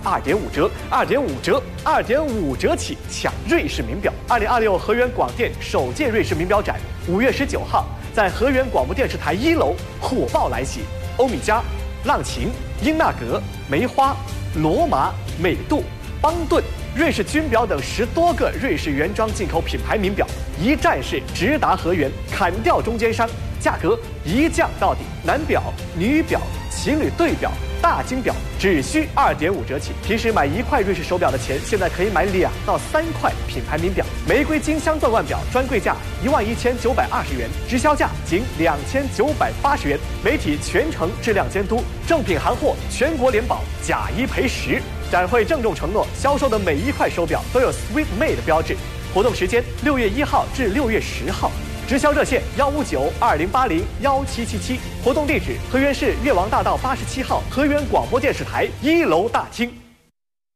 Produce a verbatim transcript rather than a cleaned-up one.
二点五折，二点五折，二点五折起抢瑞士名表。二零二六河源广电首届瑞士名表展，五月十九号在河源广播电视台一楼火爆来袭，欧米茄、浪琴、英纳格、梅花、罗马、美度、邦顿、瑞士军表等十多个瑞士原装进口品牌名表，一站式直达河源，砍掉中间商，价格一降到底。男表、女表、情侣对表、大金表只需二点五折起。平时买一块瑞士手表的钱，现在可以买两到三块品牌名表。玫瑰金镶钻腕表专柜价一万一千九百二十元，直销价仅两千九百八十元。媒体全程质量监督，正品行货全国联保，假一赔十。展会郑重承诺，销售的每一块手表都有 Sweet Made 标志。活动时间六月一号至六月十号。直销热线幺五九二零八零幺七七七，活动地址河源市越王大道八十七号河源广播电视台一楼大厅。